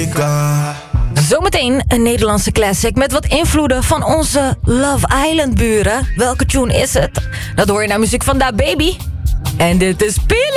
Afrika. Zometeen een Nederlandse classic met wat invloeden van onze Love Island buren. Welke tune is het? Dat hoor je naar muziek van Da Baby. En dit is Pili.